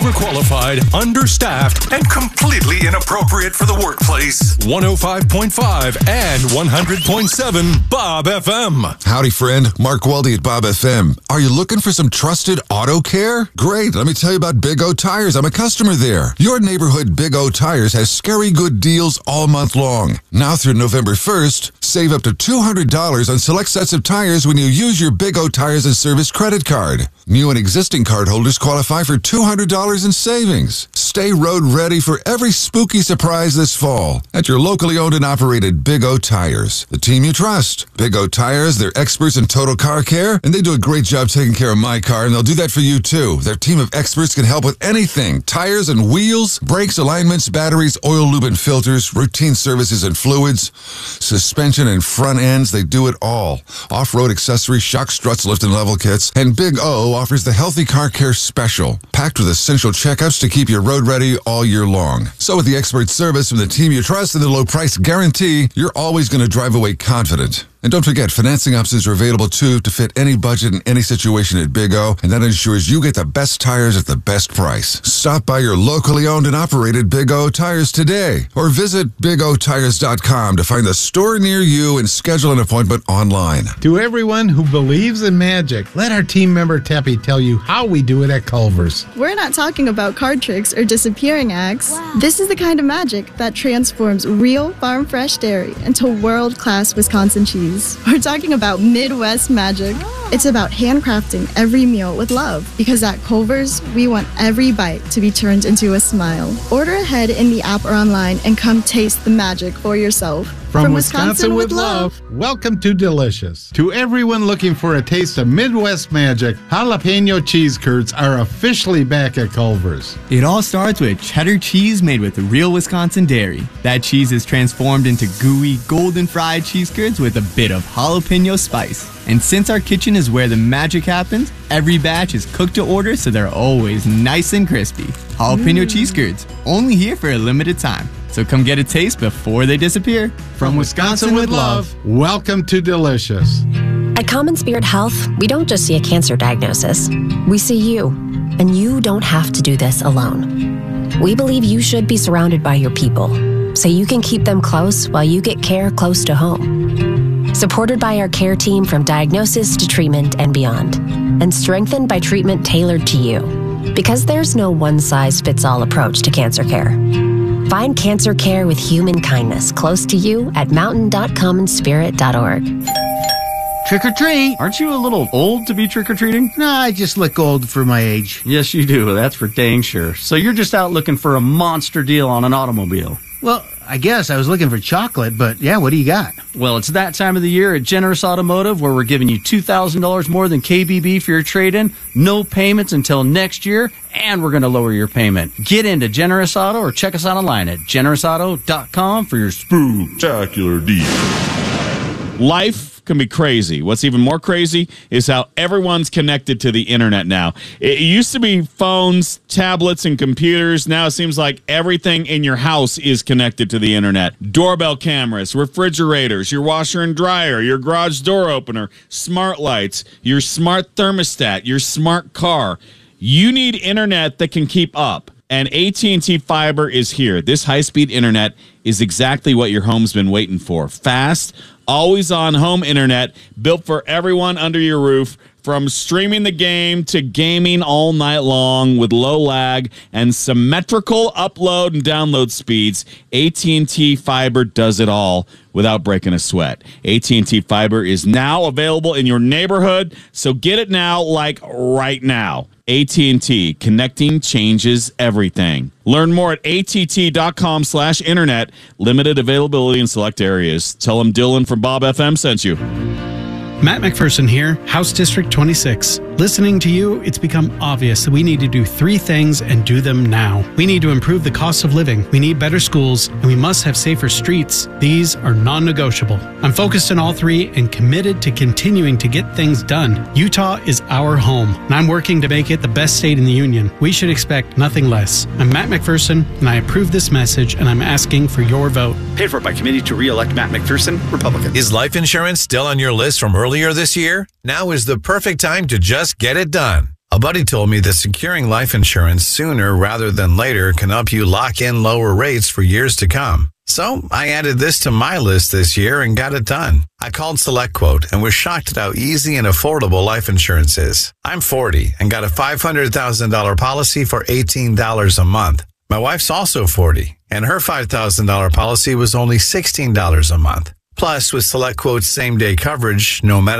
overqualified, understaffed, and completely inappropriate for the workplace. 105.5 and 100.7 Bob FM. Howdy, friend. Mark Weldy at Bob FM. Are you looking for some trusted auto care? Great. Let me tell you about Big O Tires. I'm a customer there. Your neighborhood Big O Tires has scary good deals all month long. Now through November 1st, save up to $200 on select sets of tires when you use your Big O Tires and Service credit card. New and existing cardholders qualify for $200 in savings. Stay road ready for every spooky surprise this fall at your locally owned and operated Big O Tires. The team you trust. Big O Tires, they're experts in total car care, and they do a great job taking care of my car, and they'll do that for you too. Their team of experts can help with anything: tires and wheels, brakes, alignments, batteries, oil, lube, and filters, routine services and fluids, suspension and front ends. They do it all. Off-road accessories, shock struts, lift and level kits, and Big O offers the Healthy Car Care Special, packed with essential checkups to keep you road ready all year long. So with the expert service from the team you trust and the low price guarantee, you're always going to drive away confident. And don't forget, financing options are available too to fit any budget and any situation at Big O, and that ensures you get the best tires at the best price. Stop by your locally owned and operated Big O Tires today, or visit BigOTires.com to find a store near you and schedule an appointment online. To everyone who believes in magic, let our team member Teppy tell you how we do it at Culver's. We're not talking about card tricks or disappearing acts. Wow. This is the kind of magic that transforms real farm-fresh dairy into world-class Wisconsin cheese. We're talking about Midwest magic. It's about handcrafting every meal with love, because at Culver's, we want every bite to be turned into a smile. Order ahead in the app or online and come taste the magic for yourself. From Wisconsin with love, welcome to Delicious. To everyone looking for a taste of Midwest magic, jalapeno cheese curds are officially back at Culver's. It all starts with cheddar cheese made with real Wisconsin dairy. That cheese is transformed into gooey, golden fried cheese curds with a bit of jalapeno spice. And since our kitchen is where the magic happens, every batch is cooked to order so they're always nice and crispy. Jalapeno cheese curds, only here for a limited time. So come get a taste before they disappear. From Wisconsin with love, welcome to Delicious. At Common Spirit Health, we don't just see a cancer diagnosis. We see you, and you don't have to do this alone. We believe you should be surrounded by your people, so you can keep them close while you get care close to home. Supported by our care team from diagnosis to treatment and beyond, and strengthened by treatment tailored to you. Because there's no one-size-fits-all approach to cancer care. Find cancer care with human kindness close to you at mountain.commonspirit.org. Trick or treat. Aren't you a little old to be trick-or-treating? No, I just look old for my age. Yes, you do. That's for dang sure. So you're just out looking for a monster deal on an automobile. Well, I guess I was looking for chocolate, but yeah, what do you got? Well, it's that time of the year at Generous Automotive where we're giving you $2,000 more than KBB for your trade-in, no payments until next year, and we're going to lower your payment. Get into Generous Auto or check us out online at generousauto.com for your spooktacular deal. Life can be crazy. What's even more crazy is how everyone's connected to the internet now. It used to be phones, tablets, and computers. Now it seems like everything in your house is connected to the internet. Doorbell cameras, refrigerators, your washer and dryer, your garage door opener, smart lights, your smart thermostat, your smart car. You need internet that can keep up. And AT&T Fiber is here. This high-speed internet is exactly what your home's been waiting for. Fast, always-on home internet built for everyone under your roof, from streaming the game to gaming all night long with low lag and symmetrical upload and download speeds. AT&T Fiber does it all without breaking a sweat. AT&T Fiber is now available in your neighborhood, so get it now, like right now. AT&T, connecting changes everything. Learn more at att.com/internet. Limited availability in select areas. Tell them Dylan from Bob FM sent you. Matt McPherson here, House District 26. Listening to you, it's become obvious that we need to do three things and do them now. We need to improve the cost of living, we need better schools, and we must have safer streets. These are non-negotiable. I'm focused on all three and committed to continuing to get things done. Utah is our home, and I'm working to make it the best state in the union. We should expect nothing less. I'm Matt McPherson, and I approve this message, and I'm asking for your vote. Paid for by committee to re-elect Matt McPherson, Republican. Is life insurance still on your list from earlier this year? Now is the perfect time to just get it done. A buddy told me that securing life insurance sooner rather than later can help you lock in lower rates for years to come. So I added this to my list this year and got it done. I called SelectQuote and was shocked at how easy and affordable life insurance is. I'm 40 and got a $500,000 policy for $18 a month. My wife's also 40 and her $5,000 policy was only $16 a month. Plus, with SelectQuote's same-day coverage, no matter